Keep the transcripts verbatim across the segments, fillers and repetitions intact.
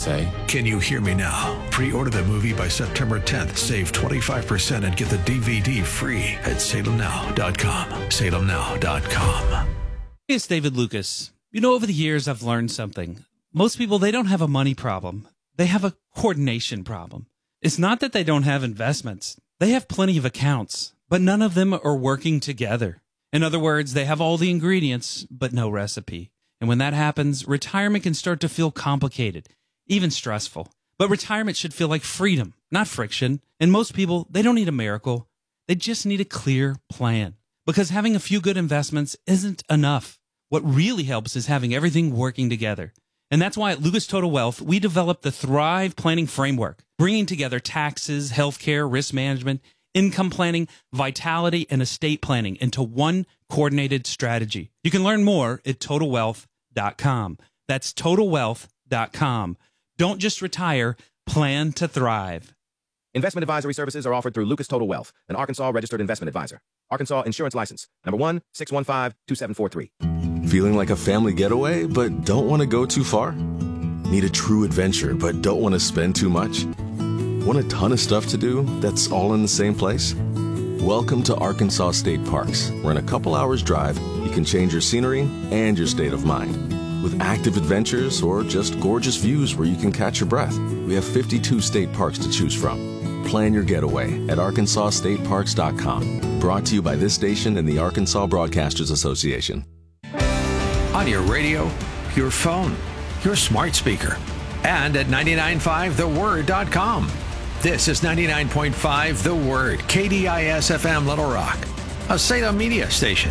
say, Can you hear me now? Pre-order the movie by September tenth. Save twenty-five percent and get the D V D free at salem now dot com. salem now dot com. It's David Lucas. You know, over the years, I've learned something. Most people, they don't have a money problem. They have a coordination problem. It's not that they don't have investments. They have plenty of accounts, but none of them are working together. In other words, they have all the ingredients, but no recipe. And when that happens, retirement can start to feel complicated, even stressful. But retirement should feel like freedom, not friction. And most people, they don't need a miracle. They just need a clear plan. Because having a few good investments isn't enough. What really helps is having everything working together. And that's why at Lucas Total Wealth, we developed the Thrive Planning Framework, bringing together taxes, healthcare, risk management, income planning, vitality, and estate planning into one coordinated strategy. You can learn more at total wealth dot com. That's total wealth dot com. Don't just retire, plan to thrive. Investment advisory services are offered through Lucas Total Wealth, an Arkansas registered investment advisor. Arkansas Insurance License, number one six one five two seven four three. Feeling like a family getaway, but don't want to go too far? Need a true adventure, but don't want to spend too much? Want a ton of stuff to do that's all in the same place? Welcome to Arkansas State Parks, where in a couple hours drive, you can change your scenery and your state of mind. With active adventures or just gorgeous views where you can catch your breath, we have fifty-two state parks to choose from. Plan your getaway at arkansas state parks dot com. Brought to you by this station and the Arkansas Broadcasters Association. On your radio, your phone, your smart speaker, and at ninety-nine point five the word dot com. This is ninety-nine point five The Word, K D I S F M Little Rock, a Salem media station.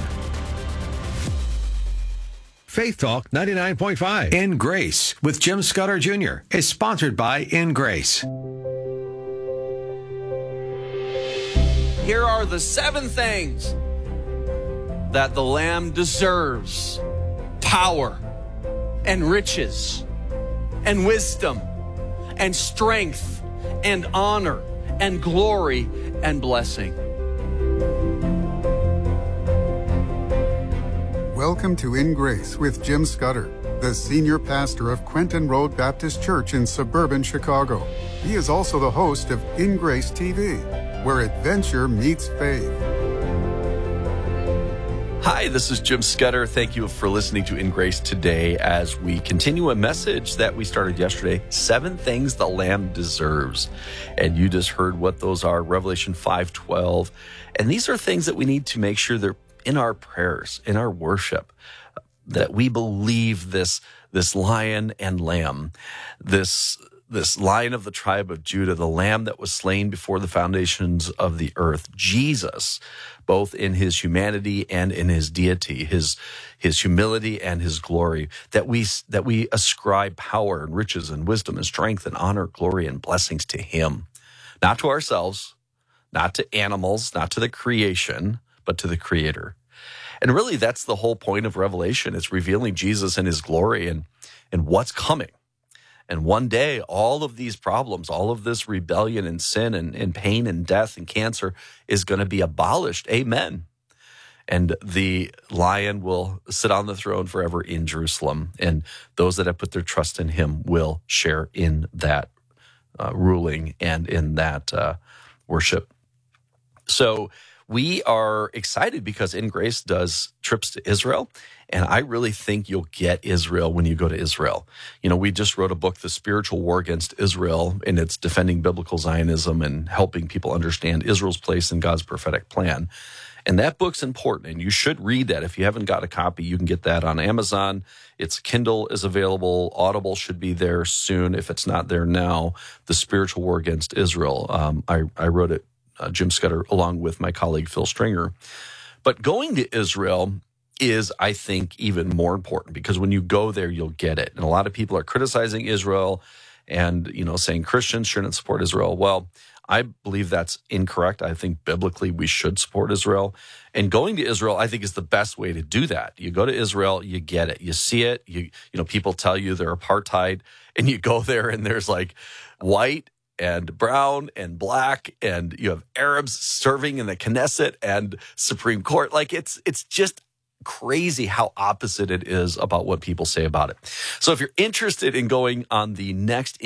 Faith Talk ninety-nine point five In Grace with Jim Scudder Junior is sponsored by In Grace. Here are the seven things that the Lamb deserves: power and riches and wisdom and strength and honor and glory and blessing. Welcome to In Grace with Jim Scudder, the senior pastor of Quentin Road Baptist Church in suburban Chicago. He is also the host of In Grace T V, where adventure meets faith. Hi, this is Jim Scudder. Thank you for listening to In Grace today as we continue a message that we started yesterday, Seven Things the Lamb Deserves. And you just heard what those are, Revelation five twelve. And these are things that we need to make sure they're in our prayers, in our worship, that we believe this, this lion and lamb, this This Lion of the tribe of Judah, the Lamb that was slain before the foundations of the earth, Jesus, both in his humanity and in his deity, his his humility and his glory, that we that we ascribe power and riches and wisdom and strength and honor, glory and blessings to him, not to ourselves, not to animals, not to the creation, but to the Creator. And really, that's the whole point of Revelation. It's revealing Jesus and his glory and and what's coming. And one day, all of these problems, all of this rebellion and sin and, and pain and death and cancer is going to be abolished. Amen. And the lion will sit on the throne forever in Jerusalem. And those that have put their trust in him will share in that uh, ruling and in that uh, worship. So we are excited because In Grace does trips to Israel. And I really think you'll get Israel when you go to Israel. You know, we just wrote a book, The Spiritual War Against Israel, and it's defending biblical Zionism and helping people understand Israel's place in God's prophetic plan. And that book's important, and you should read that. If you haven't got a copy, you can get that on Amazon. Its Kindle is available. Audible should be there soon if it's not there now. The Spiritual War Against Israel. Um, I, I wrote it, uh, Jim Scudder, along with my colleague Phil Stringer. But going to Israel is, I think, even more important because when you go there, you'll get it. And a lot of people are criticizing Israel and, you know, saying Christians shouldn't support Israel. Well, I believe that's incorrect. I think biblically we should support Israel. And going to Israel, I think, is the best way to do that. You go to Israel, you get it. You see it. You, you know, people tell you they're apartheid, and you go there and there's like white and brown and black, and you have Arabs serving in the Knesset and Supreme Court. Like it's it's just crazy how opposite it is about what people say about it. So if you're interested in going on the next